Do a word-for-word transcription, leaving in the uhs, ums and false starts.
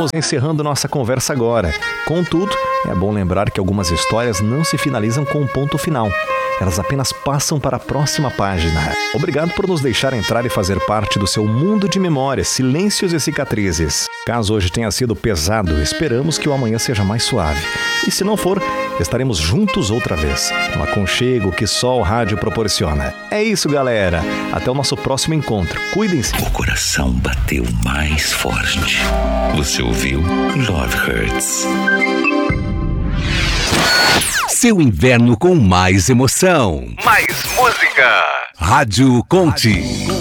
Estamos encerrando nossa conversa agora. Contudo, é bom lembrar que algumas histórias não se finalizam com um ponto final. Elas apenas passam para a próxima página. Obrigado por nos deixar entrar e fazer parte do seu mundo de memórias, silêncios e cicatrizes. Caso hoje tenha sido pesado, esperamos que o amanhã seja mais suave. E se não for, estaremos juntos outra vez, no aconchego que só o rádio proporciona. É isso, galera. Até o nosso próximo encontro. Cuidem-se. O coração bateu mais forte. Você ouviu Love Hurts. Seu inverno com mais emoção. Mais música. Rádio Conte.